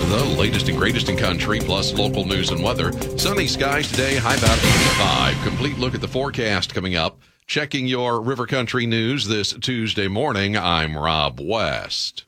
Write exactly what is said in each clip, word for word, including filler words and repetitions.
the latest and greatest in country, plus local news and weather. Sunny skies today, high about eighty-five. Complete look at the forecast coming up. Checking your River Country news this Tuesday morning, I'm Rob West.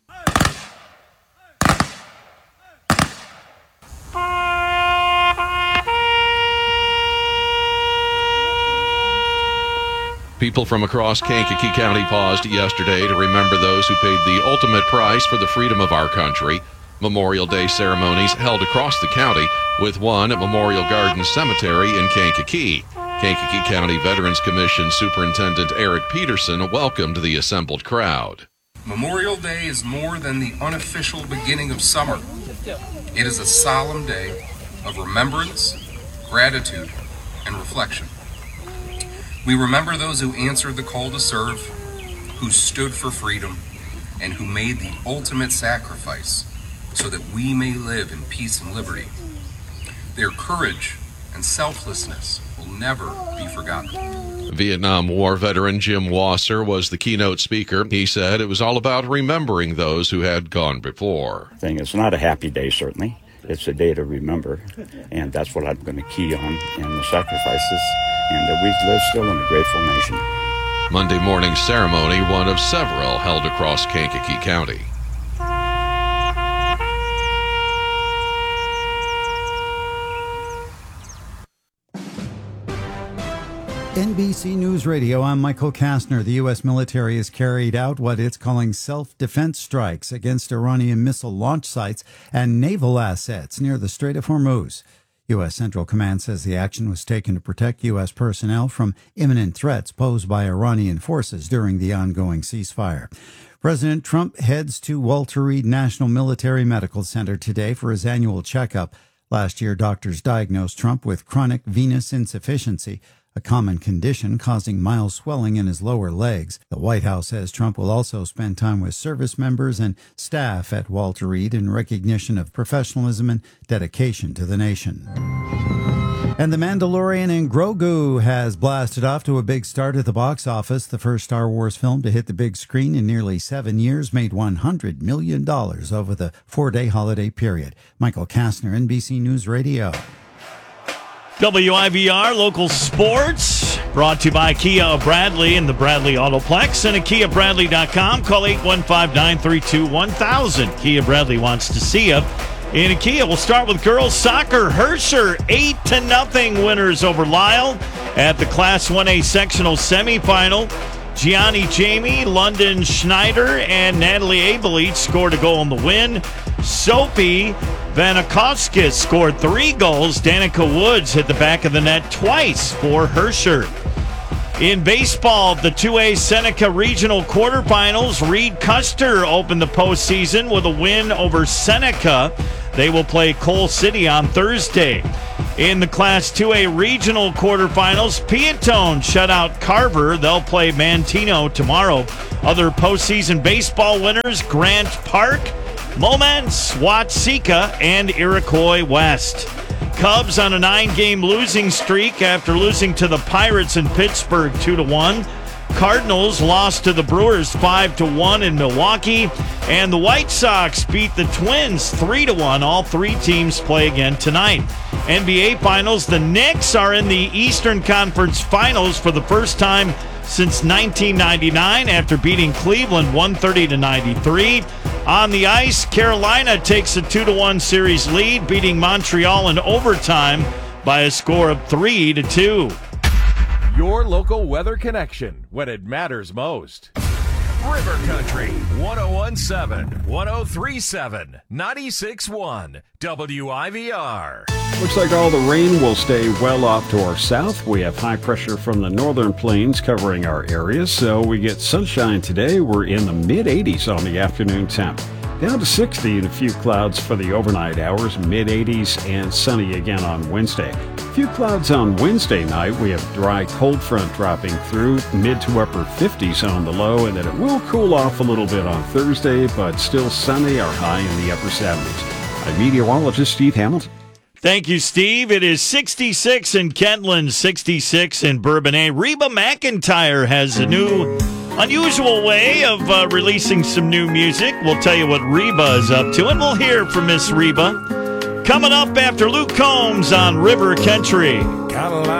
People from across Kankakee County paused yesterday to remember those who paid the ultimate price for the freedom of our country. Memorial Day ceremonies held across the county, with one at Memorial Gardens Cemetery in Kankakee. Kankakee County Veterans Commission Superintendent Eric Peterson welcomed the assembled crowd. Memorial Day is more than the unofficial beginning of summer. It is a solemn day of remembrance, gratitude, and reflection. We remember those who answered the call to serve, who stood for freedom, and who made the ultimate sacrifice so that we may live in peace and liberty. Their courage and selflessness will never be forgotten. Vietnam War veteran Jim Wasser was the keynote speaker. He said it was all about remembering those who had gone before. Thing. It's not a happy day, certainly. It's a day to remember, and that's what I'm going to key on in the sacrifices, and that we live still in a grateful nation. Monday morning ceremony, one of several held across Kankakee County. N B C News Radio, I'm Michael Kastner. The U S military has carried out what it's calling self-defense strikes against Iranian missile launch sites and naval assets near the Strait of Hormuz. U S Central Command says the action was taken to protect U S personnel from imminent threats posed by Iranian forces during the ongoing ceasefire. President Trump heads to Walter Reed National Military Medical Center today for his annual checkup. Last year, doctors diagnosed Trump with chronic venous insufficiency, a common condition causing mild swelling in his lower legs. The White House says Trump will also spend time with service members and staff at Walter Reed in recognition of professionalism and dedication to the nation. And The Mandalorian and Grogu has blasted off to a big start at the box office. The first Star Wars film to hit the big screen in nearly seven years made one hundred million dollars over the four-day holiday period. Michael Kastner, N B C News Radio. W I V R Local Sports, brought to you by Kia of Bradley and the Bradley Autoplex and at kia bradley dot com. Call eight one five, nine three two, one thousand. Kia Bradley wants to see you. In Kia, we'll start with girls soccer. Herscher, eight to nothing winners over Lyle at the Class one A sectional semifinal. Gianni Jamie, London Schneider, and Natalie Abel each scored a goal in the win. Sophie Vanakovskis scored three goals. Danica Woods hit the back of the net twice for Herscher. In baseball, the two A Seneca Regional Quarterfinals, Reed Custer opened the postseason with a win over Seneca. They will play Coal City on Thursday. In the Class two A Regional Quarterfinals, Piatone shut out Carver. They'll play Mantino tomorrow. Other postseason baseball winners, Grant Park, Moments, Watsika, and Iroquois West. Cubs on a nine-game losing streak after losing to the Pirates in Pittsburgh two to one. Cardinals lost to the Brewers five to one in Milwaukee. And the White Sox beat the Twins three to one. All three teams play again tonight. N B A Finals, the Knicks are in the Eastern Conference Finals for the first time since nineteen ninety-nine after beating Cleveland one thirty to ninety-three. On the ice, Carolina takes a two to one series lead, beating Montreal in overtime by a score of three to two. Your local weather connection when it matters most. River Country, one oh one point seven, one oh three point seven, ninety-six point one, W I V R. Looks like all the rain will stay well off to our south. We have high pressure from the northern plains covering our area, so we get sunshine today. We're in the mid eighties on the afternoon temp. Down to sixty and a few clouds for the overnight hours, mid eighties and sunny again on Wednesday. A few clouds on Wednesday night. We have dry cold front dropping through, mid to upper fifties on the low, and then it will cool off a little bit on Thursday, but still sunny, our high in the upper seventies. I'm meteorologist Steve Hamilton. Thank you, Steve. It is sixty-six in Kentland, sixty-six in Bourbonnais. Reba McEntire has a new Unusual way of uh, releasing some new music. We'll tell you what Reba is up to, and we'll hear from Miss Reba coming up after Luke Combs on River Country. Got a lot